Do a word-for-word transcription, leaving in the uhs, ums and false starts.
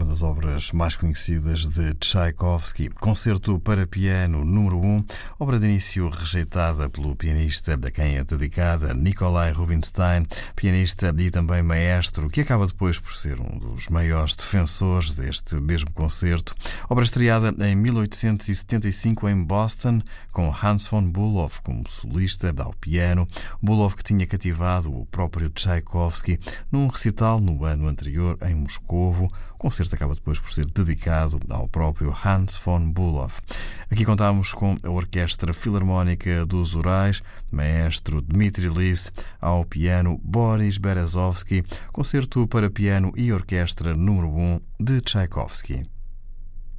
uma das obras mais conhecidas de Tchaikovsky, Concerto para Piano número um, obra de início rejeitada pelo pianista a quem é dedicada, Nikolai Rubinstein, pianista e também maestro, que acaba depois por ser um dos maiores defensores deste mesmo concerto. Obra estreada em mil oitocentos e setenta e cinco em Boston, com Hans von Bülow como solista ao piano. Bülow que tinha cativado o próprio Tchaikovsky num recital no ano anterior em Moscovo. O concerto acaba depois por ser dedicado ao próprio Hans von Bülow. Aqui contamos com a Orquestra Filarmónica dos Urais, maestro Dmitri Lis, ao piano Boris Berezovsky, concerto para piano e orquestra número um de Tchaikovsky.